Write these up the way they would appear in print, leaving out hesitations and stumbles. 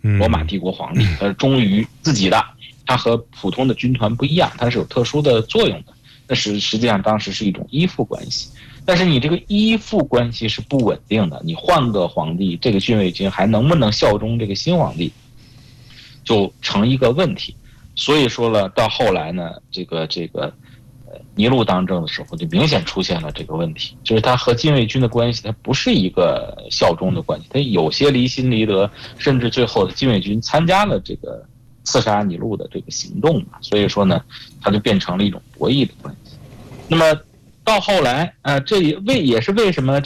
罗马帝国皇帝，他是忠于自己的，他和普通的军团不一样，他是有特殊的作用的。那实际上当时是一种依附关系，但是你这个依附关系是不稳定的，你换个皇帝，这个禁卫军还能不能效忠这个新皇帝，就成一个问题。所以说了，到后来呢，这个尼禄当政的时候，就明显出现了这个问题，就是他和禁卫军的关系，他不是一个效忠的关系，他有些离心离德，甚至最后的禁卫军参加了这个刺杀尼禄的这个行动嘛，所以说呢，它就变成了一种博弈的关系。那么到后来这也是为什么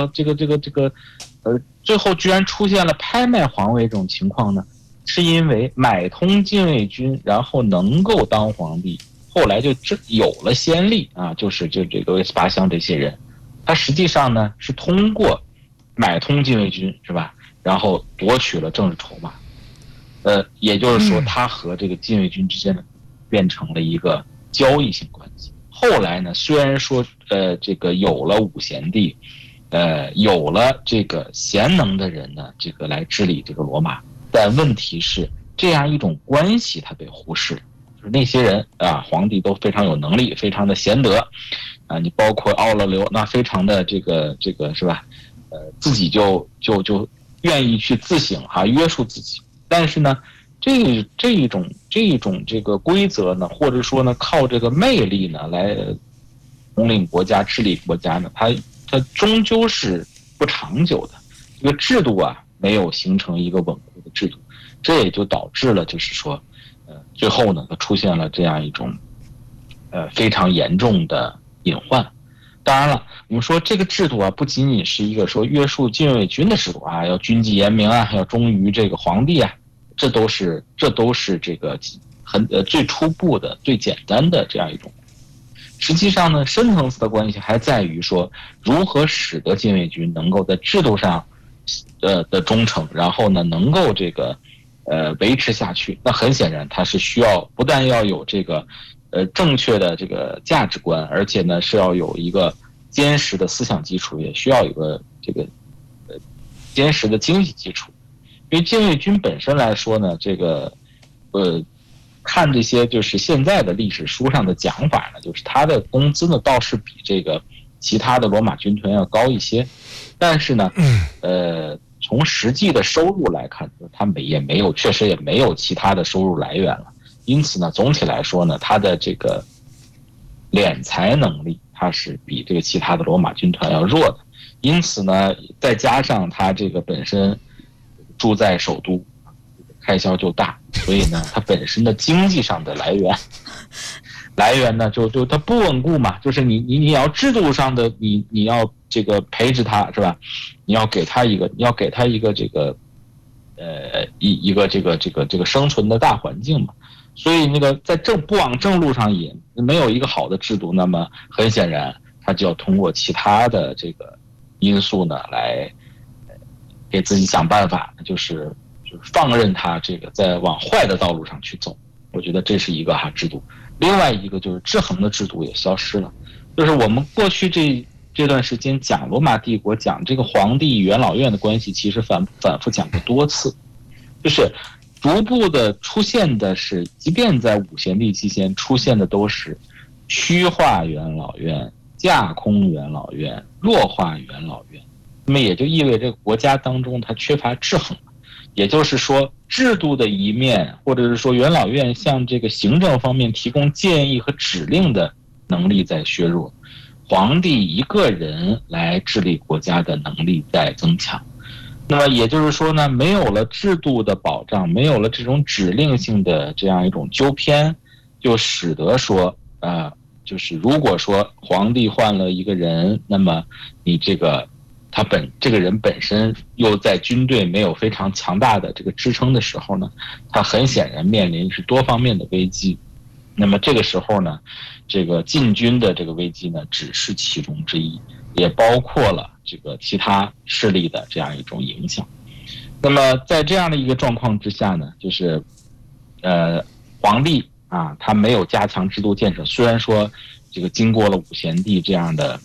最后居然出现了拍卖皇位这种情况呢？是因为买通禁卫军，然后能够当皇帝，后来就有了先例啊，就这个维斯巴乡这些人，他实际上呢是通过买通禁卫军，是吧？然后夺取了政治筹码，也就是说，他和这个禁卫军之间变成了一个交易性关系。后来呢，虽然说这个有了五贤帝，有了这个贤能的人呢，这个来治理这个罗马。但问题是，这样一种关系它被忽视了，就是那些人啊，皇帝都非常有能力，非常的贤德，啊，你包括奥勒留，那非常的这个是吧？自己就愿意去自省哈，约束自己。但是呢，这一种这个规则呢，或者说呢，靠这个魅力呢来统领国家、治理国家呢，它终究是不长久的。这个制度啊，没有形成一个稳固的制度，这也就导致了，就是说，最后呢，它出现了这样一种，非常严重的隐患。当然了，我们说这个制度啊，不仅仅是一个说约束禁卫军的制度啊，要军纪严明啊，要忠于这个皇帝啊，这都是这个最初步的、最简单的这样一种。实际上呢，深层次的关系还在于说，如何使得禁卫军能够在制度上的忠诚，然后呢能够这个维持下去。那很显然，它是需要不但要有这个正确的这个价值观，而且呢是要有一个坚实的思想基础，也需要有个这个坚实的经济基础。因为禁卫军本身来说呢，这个看这些就是现在的历史书上的讲法呢，就是他的工资呢倒是比这个其他的罗马军团要高一些，但是呢，从实际的收入来看，他们确实也没有其他的收入来源了。因此呢，总体来说呢，他的这个敛财能力，他是比这个其他的罗马军团要弱的。因此呢，再加上他这个本身住在首都，开销就大，所以呢，它本身的经济上的来源呢，就它不稳固嘛，就是你要制度上的你要这个培植它，是吧？你要给他一个这个一个这个生存的大环境嘛。所以那个在不往正路上也没有一个好的制度，那么很显然，他就要通过其他的这个因素呢来给自己想办法，就是放任他这个在往坏的道路上去走。我觉得这是一个制度。另外一个就是制衡的制度也消失了，就是我们过去这段时间讲罗马帝国，讲这个皇帝与元老院的关系，其实反复讲过多次，就是逐步的出现的是，即便在五贤帝期间出现的都是虚化元老院、架空元老院、弱化元老院，那么也就意味着国家当中它缺乏制衡。也就是说，制度的一面，或者是说元老院向这个行政方面提供建议和指令的能力在削弱，皇帝一个人来治理国家的能力在增强。那么也就是说呢，没有了制度的保障，没有了这种指令性的这样一种纠偏，就使得说就是如果说皇帝换了一个人，那么你这个这个人本身又在军队没有非常强大的这个支撑的时候呢，他很显然面临是多方面的危机。那么这个时候呢，这个禁军的这个危机呢，只是其中之一，也包括了这个其他势力的这样一种影响。那么在这样的一个状况之下呢，就是皇帝啊，他没有加强制度建设。虽然说这个经过了五贤帝这样的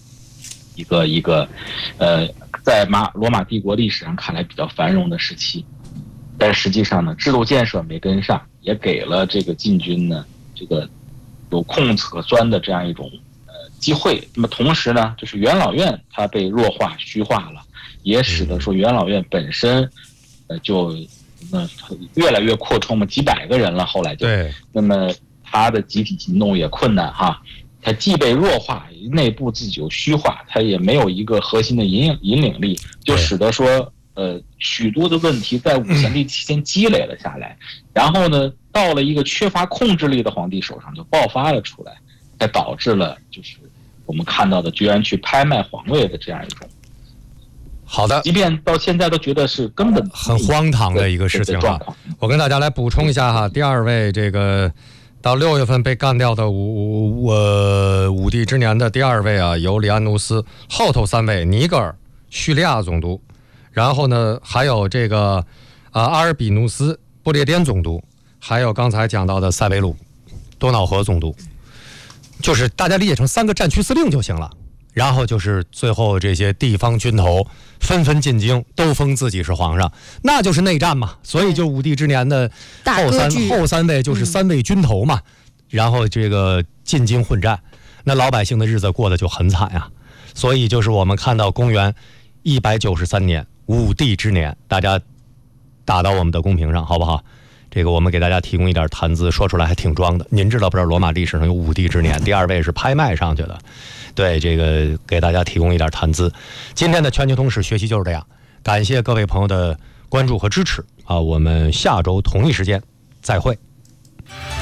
一个在罗马帝国历史上看来比较繁荣的时期， 但实际上呢，制度建设没跟上，也给了这个禁军呢这个有空子可钻的这样一种机会。那么同时呢，就是元老院它被弱化虚化了，也使得说元老院本身就越来越扩充嘛，几百个人了，后来就对， 那么它的集体行动也困难哈。它既被弱化，内部自己又虚化，它也没有一个核心的引领力，就使得说许多的问题在武贤帝期间积累了下来，然后呢，到了一个缺乏控制力的皇帝手上就爆发了出来，才导致了就是我们看到的居然去拍卖皇位的这样一种。 好的， 即便到现在都觉得是根本很荒唐的一个事情哈。我跟大家来补充一下哈，第二位这个到6月份被干掉的武帝之年的第二位啊，有里安努斯，后头3位尼格尔、叙利亚总督，然后呢还有这个阿尔比努斯、不列颠总督，还有刚才讲到的塞维鲁、多瑙河总督，就是大家理解成3个战区司令就行了。然后就是最后这些地方军头纷进京，都封自己是皇上，那就是内战嘛。所以就武帝之年的后三位就是3位军头嘛，然后这个进京混战，那老百姓的日子过得就很惨啊。所以就是我们看到公元193年武帝之年，大家打到我们的公屏上好不好？这个我们给大家提供一点谈资，说出来还挺装的。您知道不知道罗马历史上有武帝之年，第2位是拍卖上去的。对，这个给大家提供一点谈资。今天的全球通史学习就是这样，感谢各位朋友的关注和支持啊！我们下周同一时间再会。